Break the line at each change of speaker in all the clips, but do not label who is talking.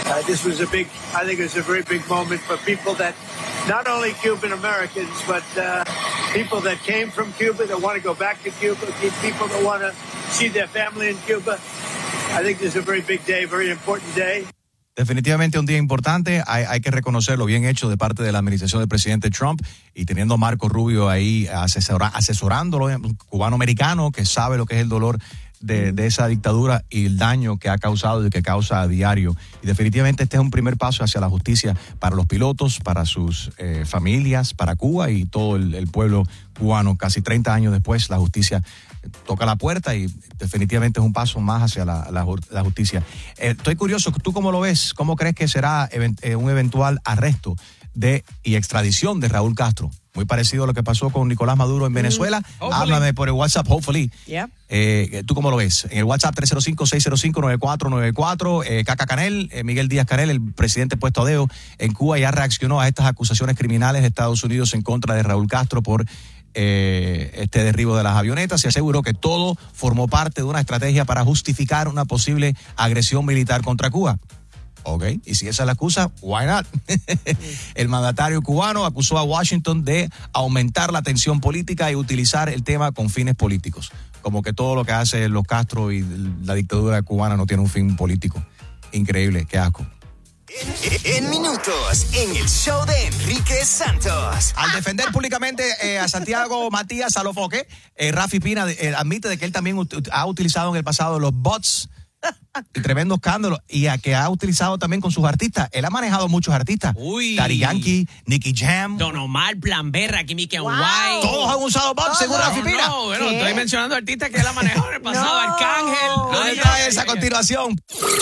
I think it was a very big moment for people that, not only Cuban Americans, but people that came from Cuba that want to go back to Cuba, people that want to see their family in Cuba. I think this is a very big day, very important day.
Definitivamente un día importante, hay que reconocerlo, bien hecho de parte de la administración del presidente Trump y teniendo a Marco Rubio ahí asesorándolo, un cubano-americano que sabe lo que es el dolor de esa dictadura y el daño que ha causado y que causa a diario. Y definitivamente este es un primer paso hacia la justicia para los pilotos, para sus familias, para Cuba y todo el pueblo cubano. Casi 30 años después, la justicia toca la puerta y definitivamente es un paso más hacia la justicia. Estoy curioso, ¿tú cómo lo ves? ¿Cómo crees que será un eventual arresto y extradición de Raúl Castro? Muy parecido a lo que pasó con Nicolás Maduro en Venezuela. Háblame por el WhatsApp, hopefully.
Yeah.
¿Tú cómo lo ves? En el WhatsApp 305-605-9494, Caca Canel, Miguel Díaz Canel, el presidente puesto a dedo en Cuba, ya reaccionó a estas acusaciones criminales de Estados Unidos en contra de Raúl Castro por este derribo de las avionetas y aseguró que todo formó parte de una estrategia para justificar una posible agresión militar contra Cuba. Ok, y si esa es la excusa, why not? El mandatario cubano acusó a Washington de aumentar la tensión política y utilizar el tema con fines políticos. Como que todo lo que hace los Castro y la dictadura cubana no tiene un fin político. Increíble, qué asco.
En minutos, en el show de Enrique Santos.
Al defender públicamente a Santiago Matías Alofoque, Rafi Pina admite de que él también ha utilizado en el pasado los bots. Y tremendo escándalo. Y a que ha utilizado también con sus artistas. Él ha manejado muchos artistas. Daddy Yankee, Nicky Jam,
Don Omar, Plan B, Rakim y White.
Todos han usado bots, según Rafi Pina.
No, bueno, estoy mencionando artistas que él ha manejado en el pasado. Arcángel.
Ahí está esa continuación.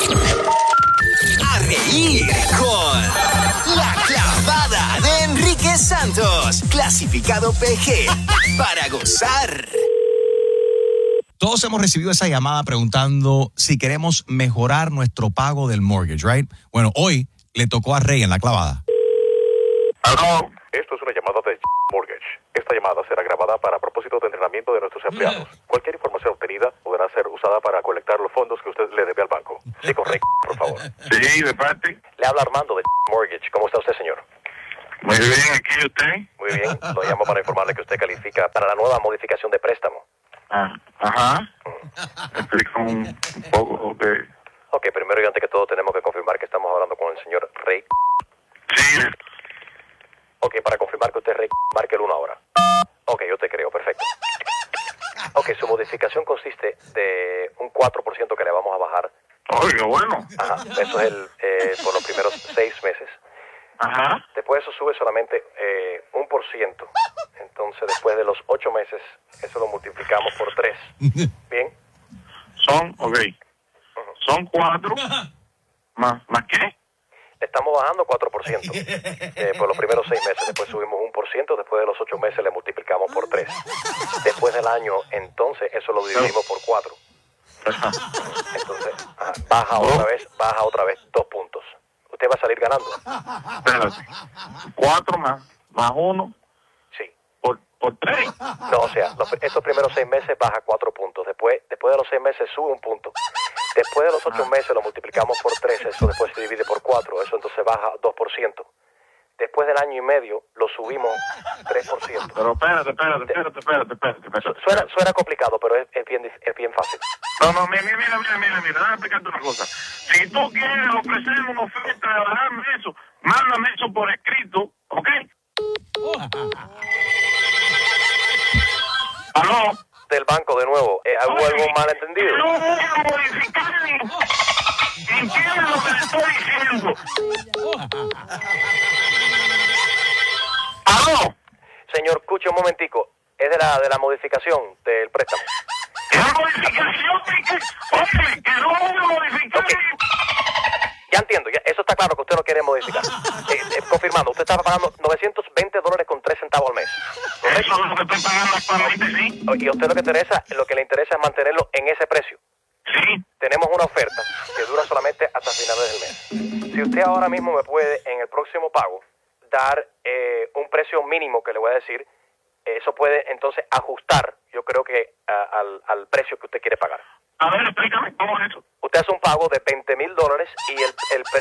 A reír con La Clavada de Enrique Santos. Clasificado PG para gozar.
Todos hemos recibido esa llamada preguntando si queremos mejorar nuestro pago del mortgage, right? Bueno, hoy le tocó a Rey en La Clavada.
Hello. Esto es una llamada de Mortgage. Esta llamada será grabada para propósitos de entrenamiento de nuestros empleados. Cualquier información obtenida podrá ser usada para colectar los fondos que usted le debe al banco. Sí, con Rey, por favor.
Sí, de parte.
Le habla Armando de Mortgage. ¿Cómo está usted, señor?
Muy bien, aquí usted.
Muy bien. Lo llamo para informarle que usted califica para la nueva modificación de préstamo.
Ajá. Explica un poco de...
Ok, primero y antes que todo tenemos que confirmar que estamos hablando con el señor Rey.
Sí.
Ok, para confirmar que usted es Rey, marque el 1 ahora. Ok, yo te creo, perfecto. Ok, su modificación consiste de un 4% que le vamos a bajar.
Oiga, bueno.
Ajá, eso es por los primeros 6 meses.
Ajá.
Después eso sube solamente 1%. Entonces después de los 8 meses, eso lo multiplicamos por 3. ¿Bien?
Son 4. ¿Más qué?
Le estamos bajando 4% por los primeros 6 meses. Después subimos 1%. Después de los 8 meses le multiplicamos por 3. Después del año, entonces eso lo dividimos por 4. Entonces baja otra vez 2 puntos. Usted va a salir ganando.
Espérate. 4 más 1.
Sí.
Por 3.
No, o sea, estos primeros 6 meses baja 4 puntos. Después de los 6 meses sube 1 punto. Después de los 8 meses lo multiplicamos por 3. Eso después se divide por 4. Eso entonces baja 2%. Después del año y medio lo subimos 3%.
Pero espérate.
Suena complicado, pero es bien fácil.
No, mira, déjame explicarte una cosa. Si tú quieres ofrecerme una oferta de bajarme eso, mándame eso por escrito, ¿ok? ¿Aló?
Del banco de nuevo, ¿hubo algún malentendido?
No voy a modificar. Entiende lo que le estoy diciendo. ¿Aló?
Señor, escuche un momentico. Es de la modificación del préstamo.
¿La modificación de qué? Oye, que no voy a modificar.
Okay. Ya entiendo, eso está claro que usted no quiere modificar. Confirmando, usted está pagando $920 con 3 centavos al mes.
¿Correcto? Eso es lo que estoy pagando actualmente, sí.
Y a usted lo que le interesa es mantenerlo en ese precio.
Sí.
Tenemos una oferta que dura solamente hasta finales del mes. Si usted ahora mismo me puede, en el próximo pago, dar un precio mínimo que le voy a decir, eso puede entonces ajustar, yo creo que al precio que usted quiere pagar.
A ver, explícame, ¿cómo es eso?
Usted hace un pago de $20,000 y el precio